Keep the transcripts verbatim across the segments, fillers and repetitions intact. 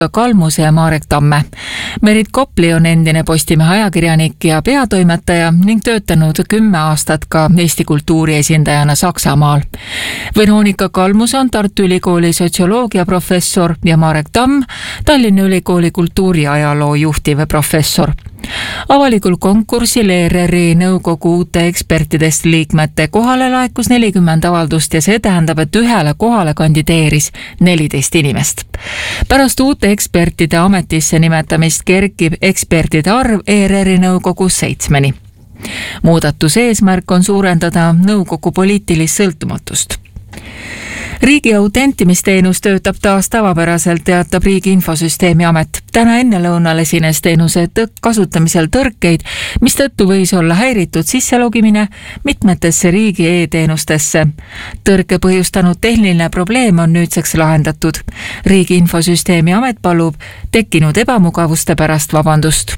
Kalmuse ja Marek Tamme. Merit Kopli on endine Postimehe ajakirjanik ja peatoimetaja ning töötanud kümme aastat ka Eesti kultuuri esindajana Saksamaal. Veronika Kalmus on Tartu Ülikooli sotsioloogia professor ja Marek Tamm Tallinna Ülikooli kultuuriajaloo juhtiv professor. Avalikul konkursil E R R-i nõukogu uute ekspertidest liikmete kohale laekus nelikümmend avaldust ja see tähendab, et ühele kohale kandideeris neliteist inimest. Pärast uute ekspertide ametisse nimetamist kerkib ekspertide arv E R R-i nõukogus seitsmeni. Muudatuse eesmärk on suurendada nõukogu poliitilist sõltumatust. Riigi autentimisteenus töötab taas tavapäraselt, teatab Riigi Infosüsteemi Amet. Täna ennelõunal esines teenuse tõk- kasutamisel tõrkeid, mistõttu võis olla häiritud sisselogimine mitmetesse riigi e-teenustesse. Tõrke põhjustanud tehniline probleem on nüüdseks lahendatud. Riigi Infosüsteemi Amet palub tekkinud ebamugavuste pärast vabandust.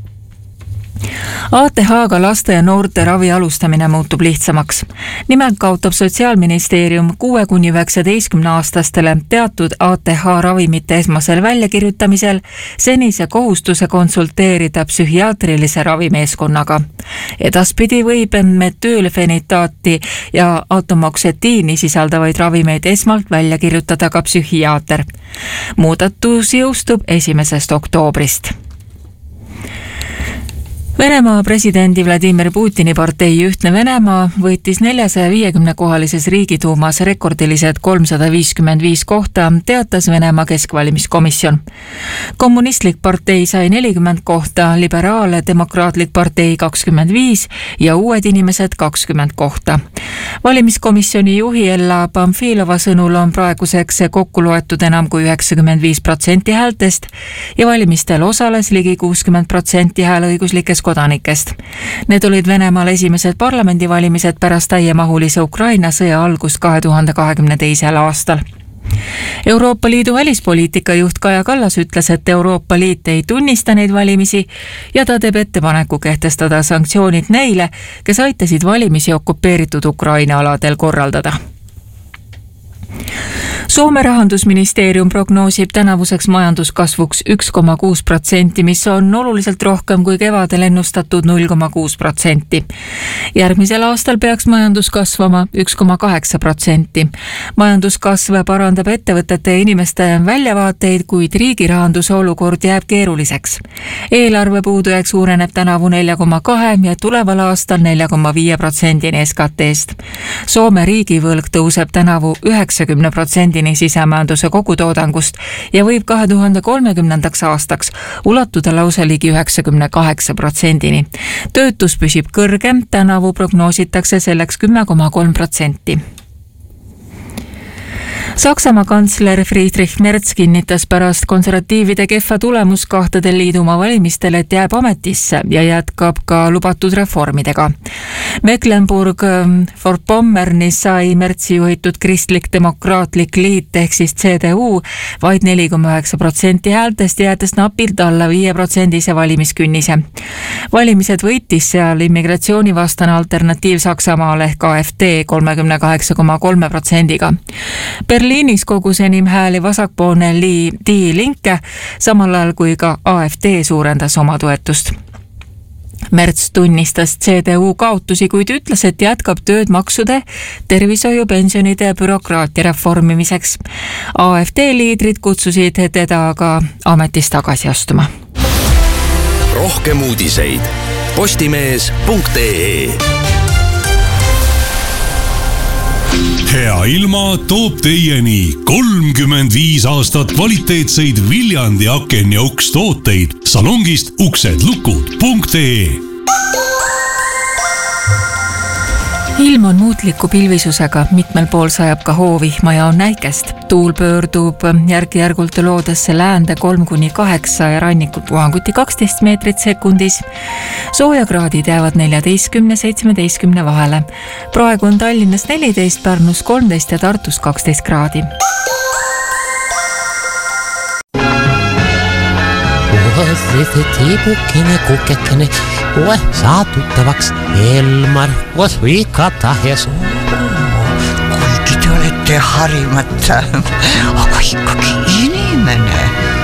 A T H-ga laste ja noorte ravi alustamine muutub lihtsamaks. Nimelt kaotab Sotsiaalministeerium kuue kuni üheksateistkümne aastastele teatud A T H ravimite esmasel väljakirjutamisel senise kohustuse konsulteerida psühhiaatrilise ravimeeskonnaga. Edaspidi võib metüülfenitaati ja atomoksetiini sisaldavaid ravimeid esmalt välja kirjutada ka psühhiaater. Muudatus jõustub esimesest oktoobrist. Venemaa presidendi Vladimir Putini partei Ühtne Venemaa võitis neljasaja viiekümne kohalises riigituumas rekordilised kolmsada viiskümmend viis kohta, teatas Venemaa keskvalimiskomisjon. Kommunistlik partei sai nelikümmend kohta, liberaale demokraatlik partei kakskümmend viis ja uued inimesed kakskümmend kohta. Valimiskomisjoni juhi Ella Pamfilova sõnul on praeguseks kokku loetud enam kui üheksakümmend viis protsenti häältest ja valimistel osales ligi kuuskümmend protsenti hääleõiguslikes kodanikest. Need olid Venemaal esimesed parlamendivalimised pärast täiemahulise Ukraina sõja algust kahe tuhande kahekümne teisel aastal. Euroopa Liidu välispoliitika juht Kaja Kallas ütles, et Euroopa Liit ei tunnista neid valimisi ja ta teeb ettepaneku kehtestada sanktsioonid neile, kes aitasid valimisi okupeeritud Ukraina aladel korraldada. Soome rahandusministeerium prognoosib tänavuseks majanduskasvuks üks koma kuus protsenti, mis on oluliselt rohkem kui kevadel ennustatud null koma kuus protsenti. Järgmisel aastal peaks majandus kasvama üks koma kaheksa protsenti. Majanduskasv parandab ettevõtete ja inimeste väljavaateid, kuid riigi rahanduse olukord jääb keeruliseks. Eelarve puudujääk suureneb tänavu nelja koma kahe ja tuleval aastal nelja koma viie protsendini S K T-st. Soome riigivõlg tõuseb tänavu üheksakümne protsendini sisemajanduse kogutoodangust ja võib kahe tuhande kolmekümnendaks aastaks ulatuda lausa ligi üheksakümne kaheksa protsendini. Töötus püsib kõrgem, tänavu prognoositakse selleks kümme koma kolm protsenti. Saksamaa kantsler Friedrich Merz kinnitas pärast konservatiivide kehva tulemus kahtedel liidumaa valimistel, et jääb ametisse ja jätkab ka lubatud reformidega. Mecklenburg-Vorpommernis sai Merzi juhitud kristlik-demokraatlik liit ehk siis C D U vaid neli koma üheksa protsenti häältest, jäädes napilt alla viie protsendise valimiskünnise. Valimised võitis seal immigratsioonivastane alternatiiv Saksamaale ehk A F D kolmekümne kaheksa koma kolme protsendiga. Berliinis kogus enim hääli vasakpoolne Die Linke, samal ajal kui ka A F D suurendas oma toetust. Merz tunnistas C D U kaotusi, kuid ütles, et jätkab tööd maksude, tervishoiu, pensionide ja bürokraatia reformimiseks. A F D liidrid kutsusid teda aga ametist tagasi astuma. Rohkem uudiseid postimees punkt ee. Hea ilma toob teieni kolmkümmend viis aastat kvaliteetseid Viljandi aken- ja ukstooteid salongist uksedlukud punkt ee. Ilm on muutliku pilvisusega, mitmel pool sajab ka hoovihma ja on näikest. Tuul pöördub järk-järgult loodesse läände kolm kuni kaheksa ja rannikul puhanguti kaksteist meetrit sekundis. Soojakraadid jäävad neljateistkümne seitsmeteistkümne vahele. Praegu on Tallinnas neliteist, Pärnus kolmteist ja Tartus kaksteist kraadi. see teebukene, kukekene, kohe saa tuttavaks Elmar, koos ikka tahes. Kuigi te olete harimata, aga ikkagi inimene.